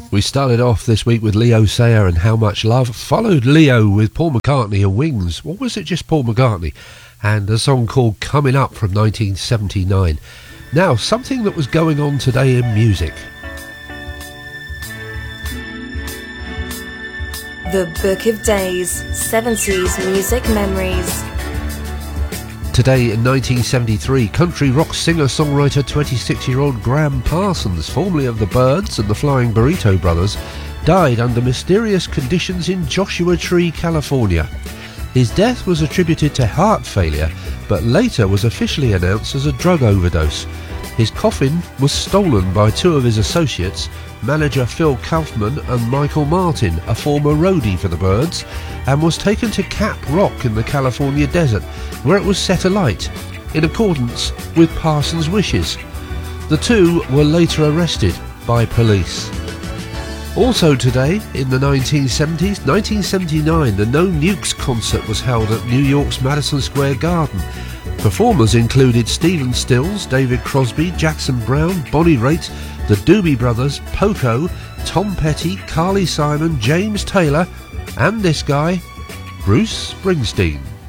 We started off this week with Leo Sayer and How Much Love, followed Leo with Paul McCartney and Wings, or was it just Paul McCartney? And a song called Coming Up from 1979. Now, something that was going on today in music. The Book of Days, 70s Music Memories. Today in 1973, country rock singer-songwriter 26-year-old Graham Parsons, formerly of the Byrds and the Flying Burrito Brothers, died under mysterious conditions in Joshua Tree, California. His death was attributed to heart failure, but later was officially announced as a drug overdose. His coffin was stolen by two of his associates, manager Phil Kaufman and Michael Martin, a former roadie for the Byrds, and was taken to Cap Rock in the California desert, where it was set alight, in accordance with Parsons' wishes. The two were later arrested by police. Also today, in the 1970s, 1979, the No Nukes concert was held at New York's Madison Square Garden. Performers included Stephen Stills, David Crosby, Jackson Browne, Bonnie Raitt, the Doobie Brothers, Poco, Tom Petty, Carly Simon, James Taylor, and this guy, Bruce Springsteen.